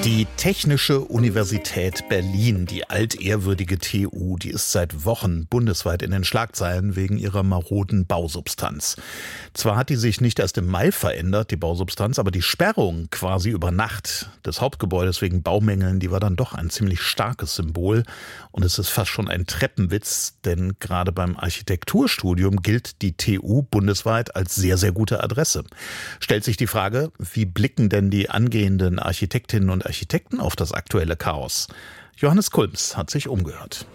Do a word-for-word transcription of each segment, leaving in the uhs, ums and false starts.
Die Technische Universität Berlin, die altehrwürdige T U, die ist seit Wochen bundesweit in den Schlagzeilen wegen ihrer maroden Bausubstanz. Zwar hat die sich nicht erst im Mai verändert, die Bausubstanz, aber die Sperrung quasi über Nacht des Hauptgebäudes wegen Baumängeln, die war dann doch ein ziemlich starkes Symbol. Und es ist fast schon ein Treppenwitz, denn gerade beim Architekturstudium gilt die T U bundesweit als sehr, sehr gute Adresse. Stellt sich die Frage, wie blicken denn die angehenden Architektinnen und Architekten auf das aktuelle Chaos? Johannes Kulms hat sich umgehört.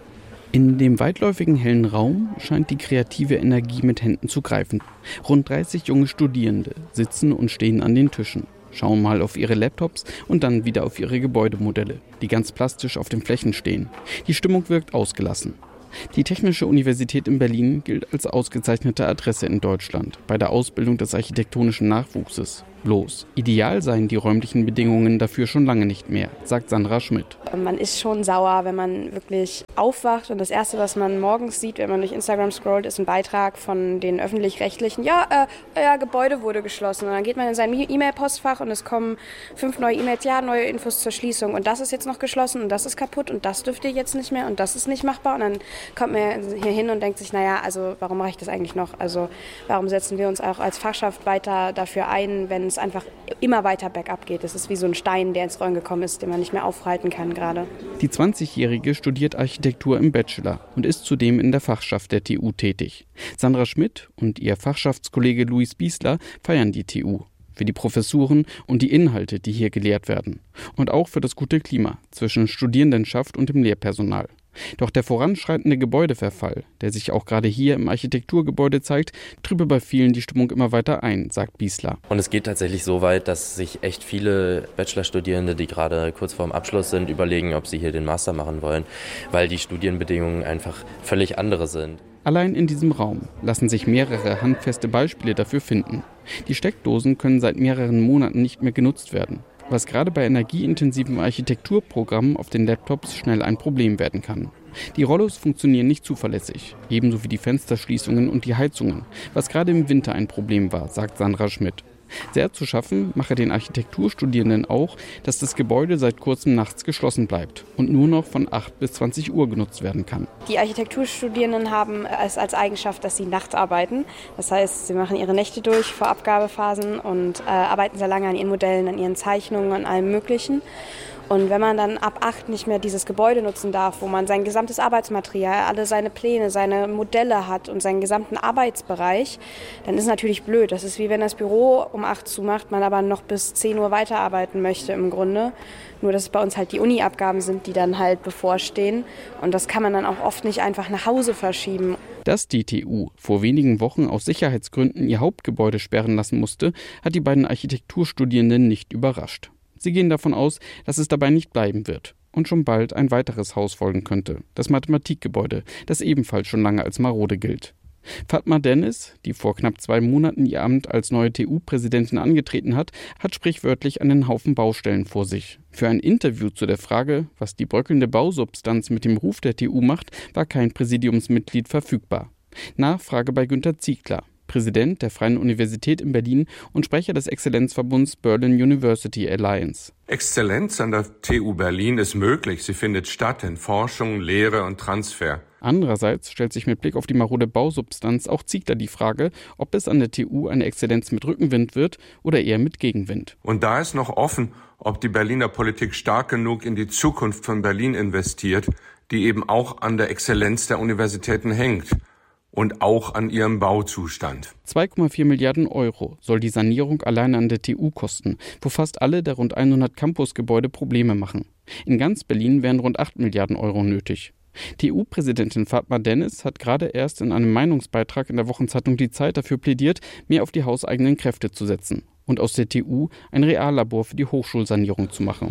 In dem weitläufigen hellen Raum scheint die kreative Energie mit Händen zu greifen. Rund dreißig junge Studierende sitzen und stehen an den Tischen, schauen mal auf ihre Laptops und dann wieder auf ihre Gebäudemodelle, die ganz plastisch auf den Flächen stehen. Die Stimmung wirkt ausgelassen. Die Technische Universität in Berlin gilt als ausgezeichnete Adresse in Deutschland bei der Ausbildung des architektonischen Nachwuchses. Bloß, ideal seien die räumlichen Bedingungen dafür schon lange nicht mehr, sagt Sandra Schmidt. Man ist schon sauer, wenn man wirklich aufwacht und das Erste, was man morgens sieht, wenn man durch Instagram scrollt, ist ein Beitrag von den Öffentlich-Rechtlichen. Ja, äh, euer Gebäude wurde geschlossen. Und dann geht man in sein E-Mail-Postfach und es kommen fünf neue E-Mails, ja, neue Infos zur Schließung. Und das ist jetzt noch geschlossen und das ist kaputt und das dürft ihr jetzt nicht mehr und das ist nicht machbar. Und dann kommt man hier hin und denkt sich, naja, also warum mache ich das eigentlich noch? Also warum setzen wir uns auch als Fachschaft weiter dafür ein, wenn es einfach immer weiter bergab geht. Es ist wie so ein Stein, der ins Rollen gekommen ist, den man nicht mehr aufhalten kann gerade. Die zwanzigjährige studiert Architektur im Bachelor und ist zudem in der Fachschaft der T U tätig. Sandra Schmidt und ihr Fachschaftskollege Luis Biesler feiern die T U. Für die Professuren und die Inhalte, die hier gelehrt werden. Und auch für das gute Klima zwischen Studierendenschaft und dem Lehrpersonal. Doch der voranschreitende Gebäudeverfall, der sich auch gerade hier im Architekturgebäude zeigt, trübe bei vielen die Stimmung immer weiter ein, sagt Biesler. Und es geht tatsächlich so weit, dass sich echt viele Bachelorstudierende, die gerade kurz vorm Abschluss sind, überlegen, ob sie hier den Master machen wollen, weil die Studienbedingungen einfach völlig andere sind. Allein in diesem Raum lassen sich mehrere handfeste Beispiele dafür finden. Die Steckdosen können seit mehreren Monaten nicht mehr genutzt werden, was gerade bei energieintensiven Architekturprogrammen auf den Laptops schnell ein Problem werden kann. Die Rollos funktionieren nicht zuverlässig, ebenso wie die Fensterschließungen und die Heizungen, was gerade im Winter ein Problem war, sagt Sandra Schmidt. Sehr zu schaffen mache den Architekturstudierenden auch, dass das Gebäude seit kurzem nachts geschlossen bleibt und nur noch von acht bis zwanzig Uhr genutzt werden kann. Die Architekturstudierenden haben es als Eigenschaft, dass sie nachts arbeiten. Das heißt, sie machen ihre Nächte durch vor Abgabephasen und äh, arbeiten sehr lange an ihren Modellen, an ihren Zeichnungen, an allem Möglichen. Und wenn man dann ab acht nicht mehr dieses Gebäude nutzen darf, wo man sein gesamtes Arbeitsmaterial, alle seine Pläne, seine Modelle hat und seinen gesamten Arbeitsbereich, dann ist es natürlich blöd. Das ist wie wenn das Büro um acht zumacht, man aber noch bis zehn Uhr weiterarbeiten möchte im Grunde. Nur dass es bei uns halt die Uni-Abgaben sind, die dann halt bevorstehen. Und das kann man dann auch oft nicht einfach nach Hause verschieben. Dass die T U vor wenigen Wochen aus Sicherheitsgründen ihr Hauptgebäude sperren lassen musste, hat die beiden Architekturstudierenden nicht überrascht. Sie gehen davon aus, dass es dabei nicht bleiben wird und schon bald ein weiteres Haus folgen könnte, das Mathematikgebäude, das ebenfalls schon lange als marode gilt. Fatma Dennis, die vor knapp zwei Monaten ihr Amt als neue T U-Präsidentin angetreten hat, hat sprichwörtlich einen Haufen Baustellen vor sich. Für ein Interview zu der Frage, was die bröckelnde Bausubstanz mit dem Ruf der T U macht, war kein Präsidiumsmitglied verfügbar. Nachfrage bei Günter Ziegler, Präsident der Freien Universität in Berlin und Sprecher des Exzellenzverbunds Berlin University Alliance. Exzellenz an der T U Berlin ist möglich. Sie findet statt in Forschung, Lehre und Transfer. Andererseits stellt sich mit Blick auf die marode Bausubstanz auch Ziegler die Frage, ob es an der T U eine Exzellenz mit Rückenwind wird oder eher mit Gegenwind. Und da ist noch offen, ob die Berliner Politik stark genug in die Zukunft von Berlin investiert, die eben auch an der Exzellenz der Universitäten hängt. Und auch an ihrem Bauzustand. zwei Komma vier Milliarden Euro soll die Sanierung alleine an der T U kosten, wo fast alle der rund hundert Campusgebäude Probleme machen. In ganz Berlin wären rund acht Milliarden Euro nötig. T U-Präsidentin Fatma Dennis hat gerade erst in einem Meinungsbeitrag in der Wochenzeitung Die Zeit dafür plädiert, mehr auf die hauseigenen Kräfte zu setzen und aus der T U ein Reallabor für die Hochschulsanierung zu machen.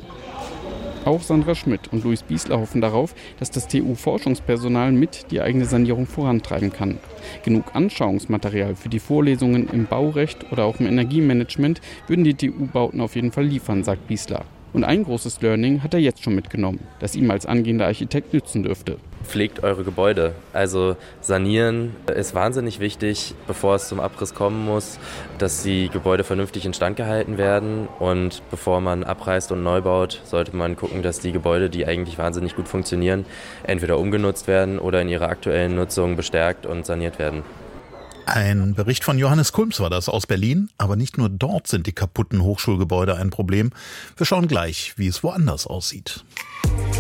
Auch Sandra Schmidt und Luis Biesler hoffen darauf, dass das T U-Forschungspersonal mit die eigene Sanierung vorantreiben kann. Genug Anschauungsmaterial für die Vorlesungen im Baurecht oder auch im Energiemanagement würden die T U-Bauten auf jeden Fall liefern, sagt Biesler. Und ein großes Learning hat er jetzt schon mitgenommen, das ihm als angehender Architekt nützen dürfte. pflegt eure Gebäude. Also sanieren ist wahnsinnig wichtig, bevor es zum Abriss kommen muss, dass die Gebäude vernünftig instand gehalten werden. Und bevor man abreißt und neu baut, sollte man gucken, dass die Gebäude, die eigentlich wahnsinnig gut funktionieren, entweder umgenutzt werden oder in ihrer aktuellen Nutzung bestärkt und saniert werden. Ein Bericht von Johannes Kulms war das aus Berlin. Aber nicht nur dort sind die kaputten Hochschulgebäude ein Problem. Wir schauen gleich, wie es woanders aussieht.